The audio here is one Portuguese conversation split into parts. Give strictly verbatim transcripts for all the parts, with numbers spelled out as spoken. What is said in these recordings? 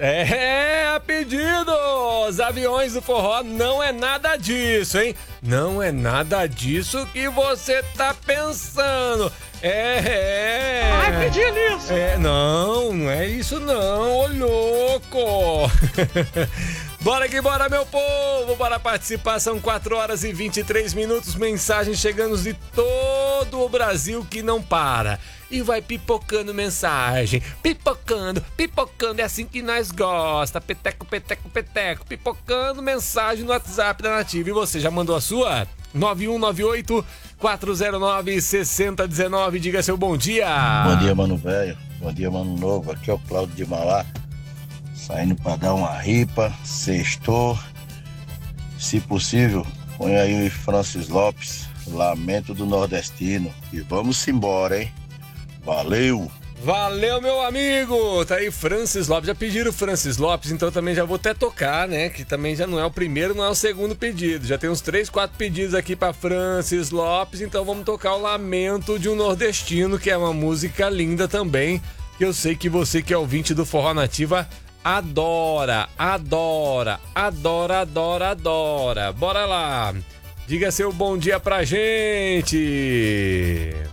É, a pedidos! Aviões do forró não é nada disso, hein? Não é nada disso que você tá pensando. É, é. Ai, pedi nisso! É, não, não é isso não, ô louco! Bora que bora, meu povo! Bora participar, são quatro horas e vinte e três minutos, mensagens chegando de todo o Brasil que não para. E vai pipocando mensagem, pipocando, pipocando, é assim que nós gosta, peteco, peteco, peteco, pipocando mensagem no WhatsApp da Nativa. E você já mandou a sua? nove um nove oito, quatro zero nove, seis zero um nove, diga seu bom dia. Bom dia, mano velho, bom dia, mano novo, aqui é o Cláudio de Malá, saindo pra dar uma ripa, sextou, se possível, põe aí o Francis Lopes, Lamento do Nordestino, e vamos embora, hein? Valeu! Valeu, meu amigo! Tá aí Francis Lopes, já pediram Francis Lopes, então também já vou até tocar, né? Que também já não é o primeiro, não é o segundo pedido. Já tem uns três, quatro pedidos aqui pra Francis Lopes, então vamos tocar o Lamento de um Nordestino, que é uma música linda também, que eu sei que você que é ouvinte do Forró Nativa adora, adora, adora, adora, adora. Bora lá! Diga seu bom dia pra gente!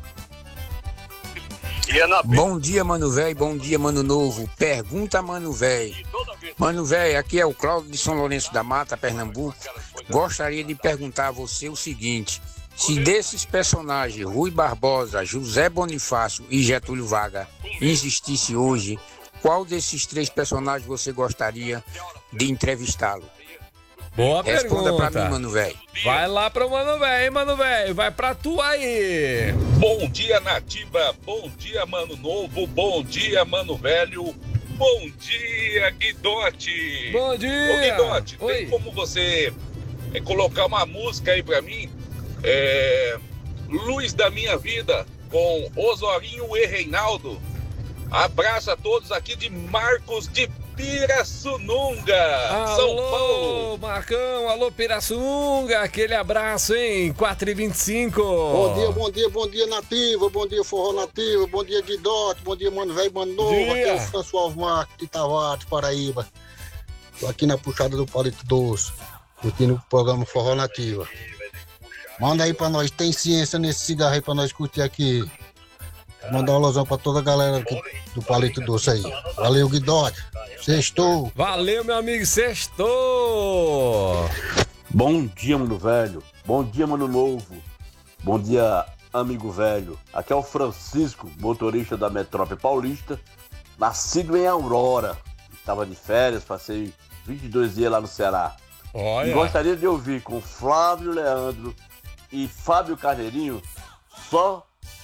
Bom dia, mano velho, bom dia, mano novo. Pergunta, mano velho. Mano velho, aqui é o Cláudio de São Lourenço da Mata, Pernambuco. Gostaria de perguntar a você o seguinte: se desses personagens, Rui Barbosa, José Bonifácio e Getúlio Vargas, existisse hoje, qual desses três personagens você gostaria de entrevistá-lo? Boa Responda pergunta. pra mim, mano velho. Vai lá pro mano velho, hein, mano velho. Vai pra tu aí. Bom dia, Nativa. Bom dia, mano novo. Bom dia, mano velho. Bom dia, Guidote. Bom dia. Ô, Guidote, Oi. tem como você é, colocar uma música aí pra mim? É, Luz da Minha Vida, com Osorinho e Reinaldo. Abraço a todos aqui de Marcos de Pirassununga, São Alô, Paulo. Marcão, alô, Pirassununga, aquele abraço, hein? quatro e vinte e cinco. Bom dia, bom dia, bom dia, Nativa, bom dia, Forró Nativa, bom dia, Guidote, bom dia, mano velho, mano novo, Dia. aqui é o François Marques de Tavares, Paraíba. Tô aqui na puxada do Palito Doce, aqui no programa Forró Nativa. Manda aí pra nós, tem ciência nesse cigarro aí pra nós curtir aqui. Mandar um alusão pra toda a galera aqui do Palito Doce aí. Valeu, Guidote. Sextou. Valeu, meu amigo, sextou. Bom dia, mano velho. Bom dia, mano novo. Bom dia, amigo velho. Aqui é o Francisco, motorista da Metrópole Paulista, nascido em Aurora. Estava de férias, passei vinte e dois dias lá no Ceará. Olha. E gostaria de ouvir com Flávio Leandro e Fábio Carneirinho só,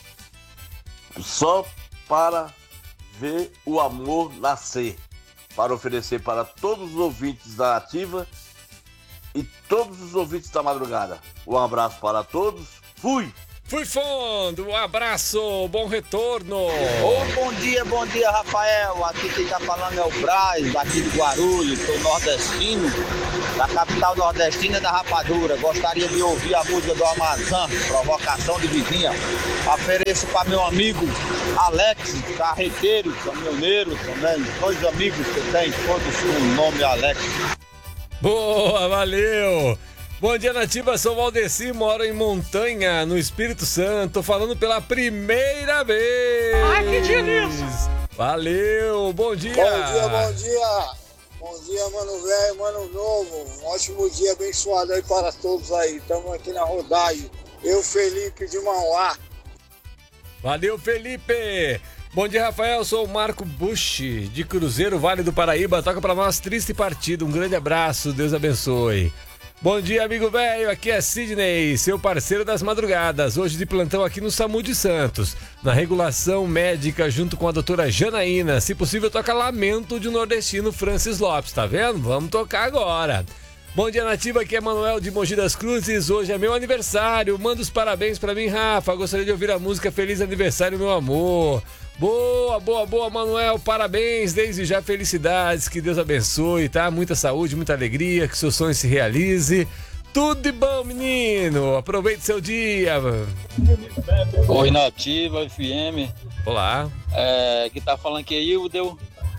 só para ver o amor nascer. Para oferecer para todos os ouvintes da Nativa e todos os ouvintes da madrugada. Um abraço para todos. Fui! Fui fundo, um abraço, bom retorno. Ô, bom dia, bom dia, Rafael. Aqui quem tá falando é o Braz, daqui de Guarulhos, sou nordestino, da capital nordestina da Rapadura. Gostaria de ouvir a música do Amazon, Provocação de Vizinha. Ofereço para meu amigo Alex, carreteiro, caminhoneiro também, dois amigos que eu tenho, todos com o nome Alex. Boa, valeu. Bom dia, Nativa, sou Valdeci, moro em Montanha, no Espírito Santo, tô falando pela primeira vez. Ai, que dia nisso. Valeu, bom dia. Bom dia, bom dia. Bom dia, mano velho, mano novo. Um ótimo dia abençoado aí para todos aí. Estamos aqui na rodagem. Eu, Felipe de Mauá. Valeu, Felipe. Bom dia, Rafael, sou o Marco Bush, de Cruzeiro, Vale do Paraíba. Toca pra nós, triste partida. Um grande abraço, Deus abençoe. Bom dia, amigo velho, aqui é Sidney, seu parceiro das madrugadas, hoje de plantão aqui no SAMU de Santos, na regulação médica junto com a doutora Janaína. Se possível, toca Lamento de um Nordestino, Francis Lopes, tá vendo? Vamos tocar agora. Bom dia, Nativa, aqui é Manuel de Mogi das Cruzes, hoje é meu aniversário, manda os parabéns pra mim, Rafa, gostaria de ouvir a música Feliz Aniversário, meu amor. Boa, boa, boa, Manuel, parabéns, desde já felicidades, que Deus abençoe, tá? Muita saúde, muita alegria, que seu sonho se realize. Tudo de bom, menino, aproveite seu dia. Oi, Nativa F M. Olá. É, que tá falando aqui é Ildeu.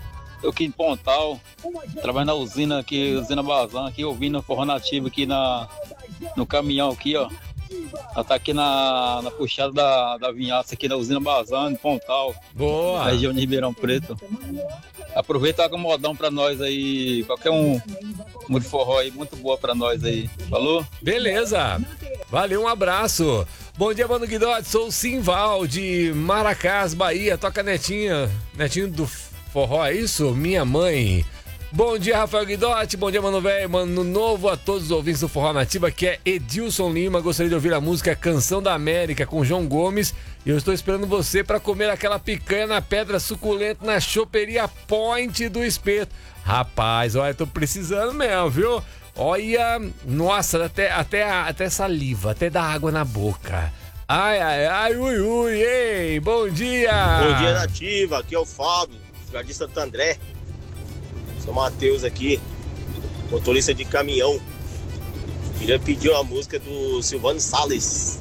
tô aqui em Pontal, trabalhando na usina aqui, usina Bazan, aqui ouvindo o forró nativo aqui na, no caminhão aqui, ó. Ela tá aqui na, na puxada da, da vinhaça aqui da usina Bazan, em Pontal. Boa! Na região de Ribeirão Preto. Aproveita o modão pra nós aí, qualquer um, um de forró aí, muito boa pra nós aí. Falou? Beleza! Valeu, um abraço! Bom dia, Mano Guidotti, sou o Simval de Maracás, Bahia. Toca Netinha, Netinho do forró, é isso? Minha mãe. Bom dia, Rafael Guidotti, bom dia, Mano Velho, Mano Novo, a todos os ouvintes do Forró Nativa, que é Edilson Lima. Gostaria de ouvir a música Canção da América com João Gomes. E eu estou esperando você para comer aquela picanha na pedra suculenta na choperia Point do Espeto. Rapaz, olha, tô precisando mesmo, viu? Olha, nossa, até, até, até saliva, até dá água na boca. Ai, ai, ai, ui, ui, ei, bom dia! Bom dia, Nativa, aqui é o Fábio, Jardim Santo André. Sou Matheus aqui, motorista de caminhão. Queria pedir uma música do Silvano Salles.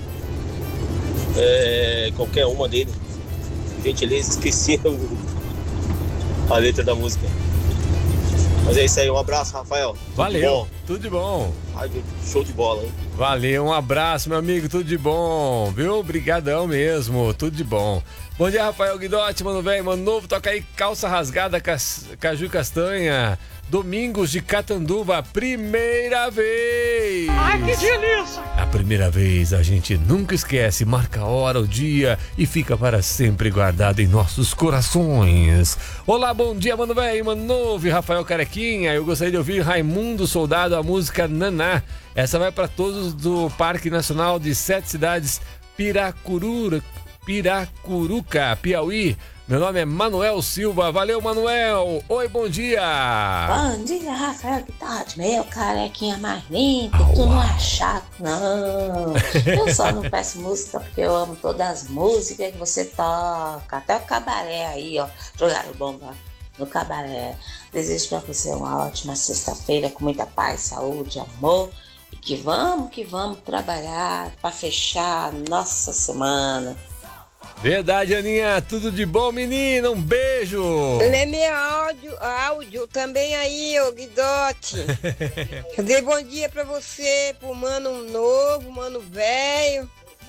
É, qualquer uma dele. Gentileza, esqueci o, a letra da música. Mas é isso aí, um abraço, Rafael. Tudo Valeu, bom? tudo de bom. Ai, show de bola, hein? Valeu, um abraço, meu amigo, tudo de bom, viu? Obrigadão mesmo, tudo de bom. Bom dia, Rafael Guidotti, Mano Velho, Mano Novo, toca aí Calça Rasgada, Cas... Caju Castanha, Domingos de Catanduva, primeira vez. Ai, que delícia! A primeira vez a gente nunca esquece, marca a hora, o dia e fica para sempre guardado em nossos corações. Olá, bom dia, Mano Velho, Mano Novo e Rafael Carequinha. Eu gostaria de ouvir Raimundo Soldado, a música Naná. Essa vai para todos do Parque Nacional de Sete Cidades, Piracurura, Piracuruca, Piauí. Meu nome é Manuel Silva. Valeu, Manuel. Oi, bom dia. Bom dia, Rafael Guidotti, meu carequinha mais lindo. Tu não é chato, não. Eu só não peço música porque eu amo todas as músicas que você toca. Até o cabaré aí, ó. Jogaram bomba no cabaré. Desejo pra você uma ótima sexta-feira com muita paz, saúde, amor. E que vamos, que vamos trabalhar pra fechar a nossa semana. Verdade, Aninha. Tudo de bom, menina. Um beijo. Lê meu áudio, áudio também aí, ô Guidotti. Eu dei bom dia pra você, pro Mano Novo, Mano Velho.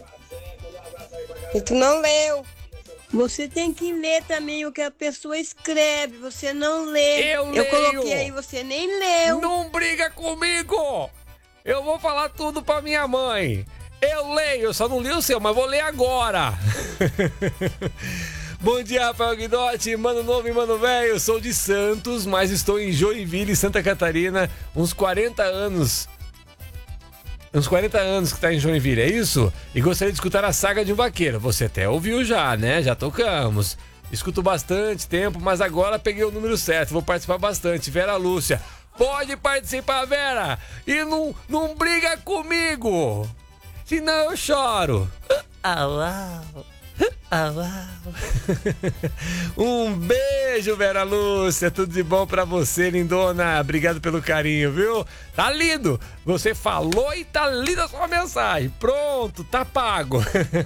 E tu não leu. Você tem que ler também o que a pessoa escreve. Você não lê. Eu Eu leio. coloquei aí, você nem leu. Não briga comigo. Eu vou falar tudo pra minha mãe. Eu leio, eu só não li o seu, mas vou ler agora. Bom dia, Rafael Guidotti, Mano Novo e Mano Velho. Sou de Santos, mas estou em Joinville, Santa Catarina, uns quarenta anos. Uns quarenta anos que tá em Joinville, é isso? E gostaria de escutar a Saga de um Vaqueiro. Você até ouviu já, né? Já tocamos. Escuto bastante tempo, mas agora peguei o número certo. Vou participar bastante. Vera Lúcia. Pode participar, Vera. E não, não briga comigo. Senão eu choro. Au, au. Au, au. Um beijo, Vera Lúcia. Tudo de bom pra você, lindona. Obrigado pelo carinho, viu? Tá lindo. Você falou e tá linda a sua mensagem. Pronto, tá pago.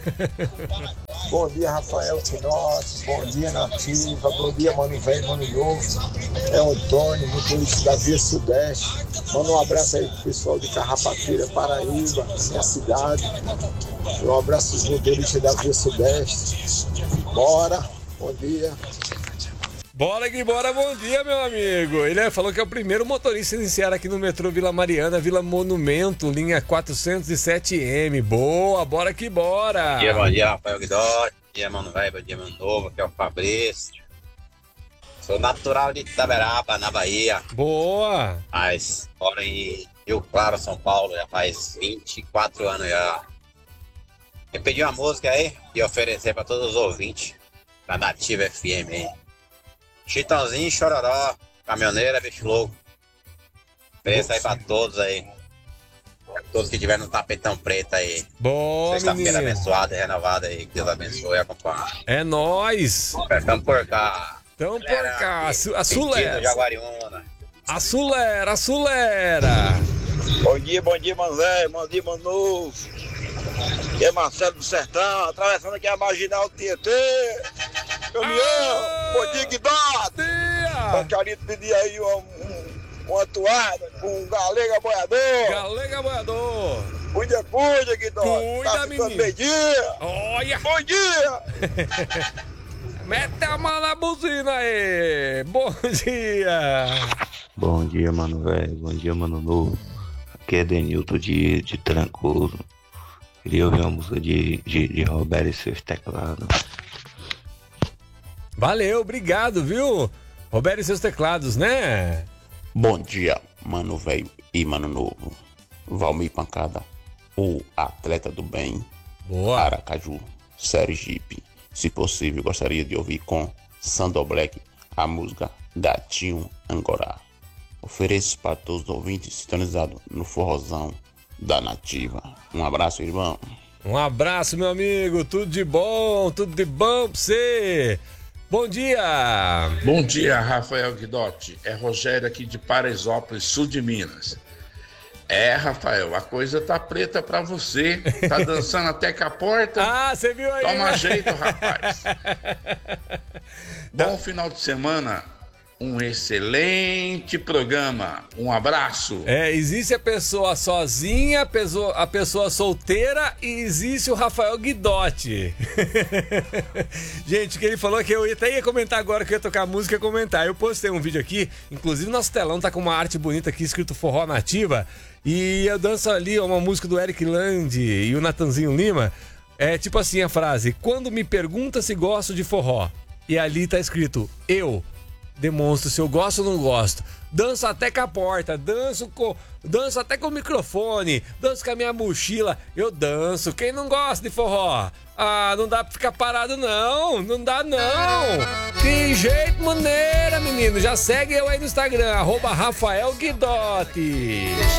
Bom dia, Rafael Guidotti. Bom dia, Nativa. Bom dia, Mano Velho, Mano Novo. É o Antônio, motorista da Via Sudeste. Manda um abraço aí pro pessoal de Carrapateira, Paraíba, minha cidade. Um abraço aos motoristas da Via Sudeste. Bora, bom dia. Bora que bora, bom dia, meu amigo. Ele falou que é o primeiro motorista a iniciar aqui no metrô Vila Mariana, Vila Monumento, linha quatrocentos e sete M. Boa, bora que bora. Bom dia, bom dia, Rafael Guidotti. Bom dia, Mano Velho, bom dia, Mano Novo. Aqui é o Fabrício. Sou natural de Itaberaba, na Bahia. Boa. Mas moro em Rio Claro, São Paulo, já faz vinte e quatro anos já. Eu pedi uma música aí e oferecer para todos os ouvintes da Nativa F M aí. Chitãozinho e Chororó, caminhoneira, bicho louco. Ofereça aí pra todos aí. Pra todos que tiveram no tapetão preto aí. Boa, sexta-feira menino. abençoada e renovada aí. Que Deus abençoe e acompanhe. É nóis. Estamos por cá. Então por cá, a Sentido Sulera. Jaguariúna. A Sulera, a Sulera. Bom dia, bom dia, Mano Velho, bom dia, Mano Novo. Aqui é Marcelo do Sertão, atravessando aqui a Marginal Tietê. Caminhão, bom dia, Guidotti. Bacarito pedir aí uma, um, uma toada com um galega boiador. Galega boiador. Cuida, cuida, Guidó. Cuida, tá menino. Bom dia. Olha. Bom dia. Mete a mão na buzina aí. Bom dia. Bom dia, mano velho. Bom dia, mano novo. Aqui é Denilton de, de Trancoso. Queria ouvir uma música de, de, de Roberto e seus teclados. Valeu, obrigado, viu? Roberto e seus teclados, né? Bom dia, mano velho e mano novo. Valmir Pancada, o atleta do bem. Boa. Aracaju, Sergipe. Se possível, gostaria de ouvir com Sandro Black a música Gatinho Angorá. Ofereço para todos os ouvintes sintonizados no forrozão da Nativa. Um abraço, irmão. Um abraço, meu amigo. Tudo de bom, tudo de bom pra você. Bom dia. Bom dia, Rafael Guidotti. É Rogério aqui de Paraisópolis, sul de Minas. É, Rafael, a coisa tá preta pra você. Tá dançando até com a porta. Ah, você viu aí? Toma jeito, rapaz. Bom final de semana. Um excelente programa. Um abraço. É, existe a pessoa sozinha, a pessoa, a pessoa solteira e existe o Rafael Guidotti. Gente, o que ele falou é que eu até ia comentar agora que eu ia tocar música e comentar. Eu postei um vídeo aqui, inclusive nosso telão tá com uma arte bonita aqui escrito Forró Nativa. E eu danço ali uma música do Eric Land e o Natanzinho Lima. É tipo assim a frase: quando me pergunta se gosto de forró. E ali tá escrito: eu demonstro se eu gosto ou não gosto. Danço até com a porta, danço com, danço até com o microfone, danço com a minha mochila, eu danço. Quem não gosta de forró? Ah, não dá pra ficar parado não, não dá não. Que jeito, maneira, menino. Já segue eu aí no Instagram, arroba Rafael Guidotti.